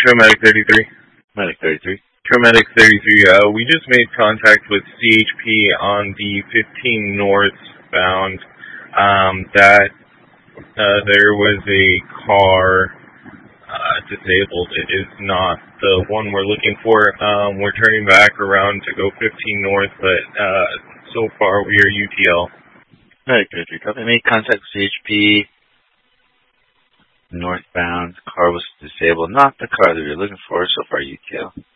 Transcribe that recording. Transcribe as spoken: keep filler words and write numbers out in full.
Paramedic thirty-three. Medic thirty-three. Paramedic thirty-three, uh, we just made contact with C H P on the fifteen northbound, um, that, uh, there was a car, uh, disabled. It is not the one we're looking for. Um, we're turning back around to go fifteen north, but, uh, so far we are U T L. Medic thirty-three. Copy. Made contact with C H P. Northbound. Car was disabled. Not the car that we were looking for. So far U T L.